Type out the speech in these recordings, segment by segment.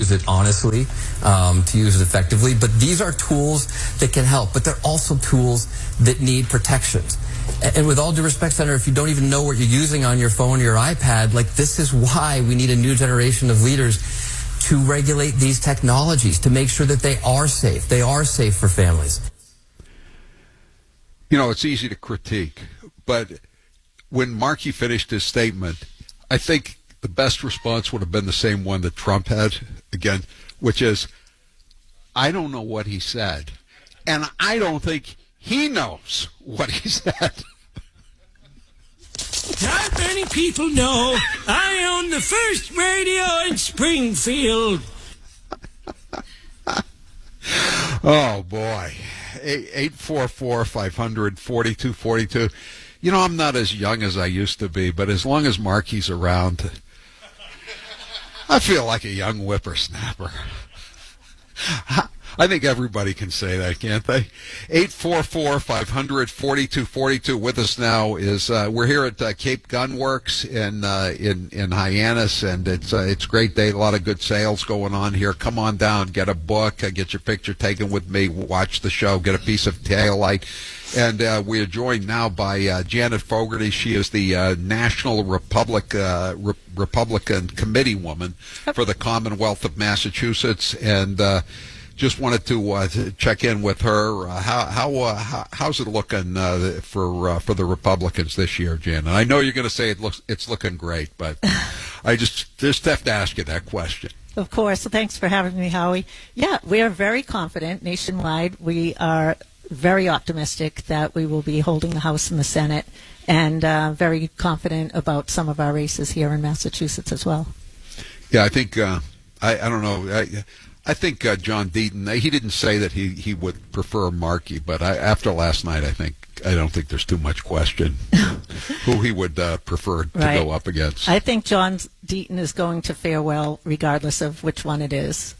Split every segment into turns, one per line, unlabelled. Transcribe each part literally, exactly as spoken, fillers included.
use it honestly, um, to use it effectively. But these are tools that can help, but they're also tools that need protections. And with all due respect, Senator, if you don't even know what you're using on your phone or your iPad, like, this is why we need a new generation of leaders to regulate these technologies, to make sure that they are safe. They are safe for families.
You know, it's easy to critique, but when Markey finished his statement, I think the best response would have been the same one that Trump had, again, which is, I don't know what he said, and I don't think he knows what he said.
Not many people know I own the first radio in Springfield.
Oh, boy. eight four four, five hundred, forty-two forty-two. You know, I'm not as young as I used to be, but as long as Markey's around, I feel like a young whippersnapper. I think everybody can say that, can't they? eight four four, five hundred, forty-two forty-two. With us now is, uh, we're here at uh, Cape Gun Works in uh, in in Hyannis, and it's uh, it's a great day. A lot of good sales going on here. Come on down, get a book, uh, get your picture taken with me, watch the show, get a piece of taillight. And uh, we are joined now by uh, Janet Fogarty. She is the uh, National Republic, uh, Re- Republican Committee woman for the Commonwealth of Massachusetts, and uh, just wanted to, uh, to check in with her. Uh, how how, uh, how how's it looking uh, for uh, for the Republicans this year, Janet? I know you're going to say it looks it's looking great, but I just just have to ask you that question.
Of course. So thanks for having me, Howie. Yeah, we are very confident nationwide. We are very optimistic that we will be holding the House and the Senate, and uh, very confident about some of our races here in Massachusetts as well.
Yeah, I think uh, I I don't know. I, I think uh, John Deaton, he didn't say that he, he would prefer Markey, but I, after last night, I think I don't think there's too much question who he would uh, prefer to
right.
go up against.
I think John Deaton is going to fare well regardless of which one it is.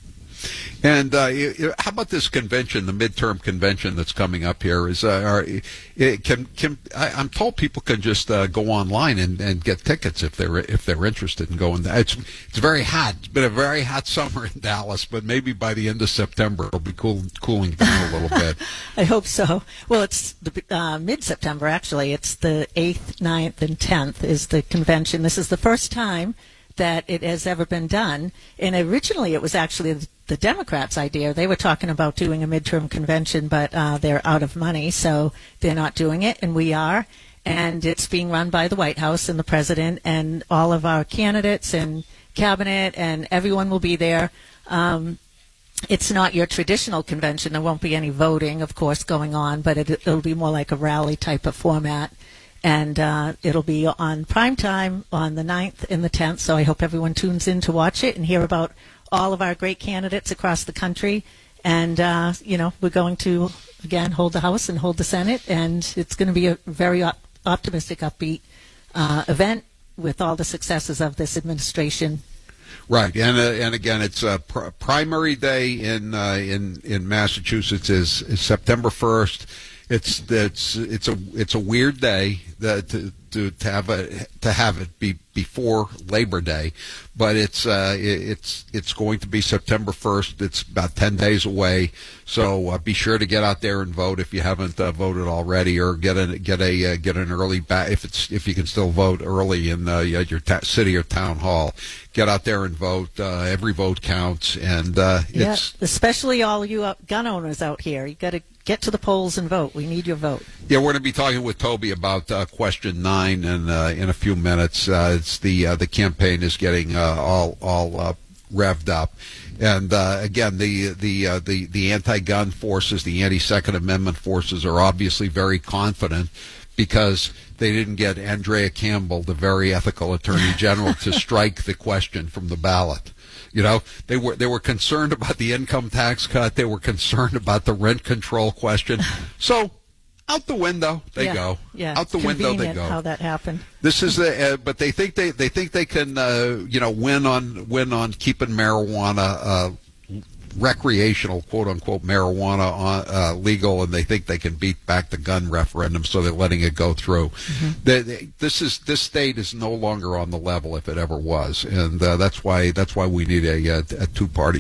And uh, how about this convention, the midterm convention that's coming up here? Is uh, are, it can can I, I'm told people can just uh, go online and, and get tickets if they're if they're interested in going. It's it's very hot. It's been a very hot summer in Dallas, but maybe by the end of September it'll be cool, cooling down a little bit.
I hope so. Well, it's the, uh, mid-September actually. It's the eighth, ninth, and tenth is the convention. This is the first time that it has ever been done, and originally it was actually the Democrats' idea. They were talking about doing a midterm convention, but uh, they're out of money, so they're not doing it, and we are. And it's being run by the White House and the President, and all of our candidates and cabinet, and everyone will be there. Um, it's not your traditional convention. There won't be any voting, of course, going on, but it, it'll be more like a rally type of format. And uh, it'll be on prime time on the ninth and the tenth, so I hope everyone tunes in to watch it and hear about all of our great candidates across the country. And, uh, you know, we're going to, again, hold the House and hold the Senate, and it's going to be a very op- optimistic, upbeat uh, event with all the successes of this administration.
Right, and uh, and again, it's uh, pr- primary day in uh, in in Massachusetts is, is September first. It's it's it's a it's a weird day that to, to to have a to have it be before Labor Day, but it's uh, it's it's going to be September first. It's about ten days away, so uh, be sure to get out there and vote if you haven't uh, voted already, or get a get a uh, get an early ba- if it's if you can still vote early in uh, at your ta- city or town hall. Get out there and vote. Uh, every vote counts, and uh,
yeah,
it's
especially all you gun owners out here. You got to get to the polls and vote. We need your vote.
Yeah, we're going to be talking with Toby about uh, question nine in uh, in a few minutes. Uh, it's the uh, the campaign is getting uh, all all uh, revved up, and uh, again, the the uh, the the anti-gun forces, the anti-Second Amendment forces, are obviously very confident because they didn't get Andrea Campbell, the very ethical Attorney General, to strike the question from the ballot. You know, they were they were concerned about the income tax cut. They were concerned about the rent control question. So out the window they
yeah,
go.
Yeah,
out the window they go.
How that happened.
This is a, uh, but they think they they think they can uh, you know win on win on keeping marijuana uh, recreational, quote unquote, marijuana on, uh, legal, and they think they can beat back the gun referendum, so they're letting it go through. Mm-hmm. They, they, this is this state is no longer on the level if it ever was, and uh, that's why that's why we need a, a, a two party